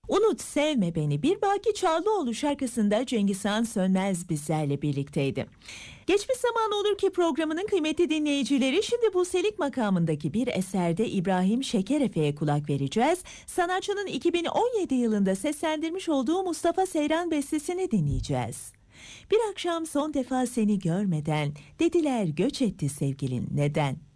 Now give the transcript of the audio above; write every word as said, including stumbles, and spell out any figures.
Unut Sevme Beni bir Baki Çağlıoğlu şarkısında Cengiz Han Sönmez bizlerle birlikteydi. Geçmiş zaman olur ki programının kıymetli dinleyicileri, şimdi bu Selik makamındaki bir eserde İbrahim Şekerefe'ye kulak vereceğiz. Sanatçının iki bin on yedi yılında seslendirmiş olduğu Mustafa Seyran bestesini dinleyeceğiz. Bir akşam son defa seni görmeden dediler göç etti sevgilin neden?